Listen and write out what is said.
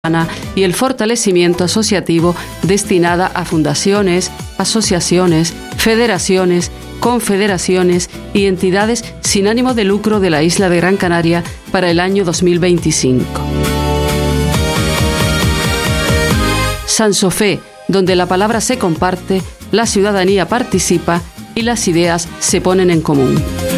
y el fortalecimiento asociativo destinada a fundaciones, asociaciones, federaciones, confederaciones y entidades sin ánimo de lucro de la isla de Gran Canaria para el año 2025. Sansofé, donde la palabra se comparte, la ciudadanía participa y las ideas se ponen en común.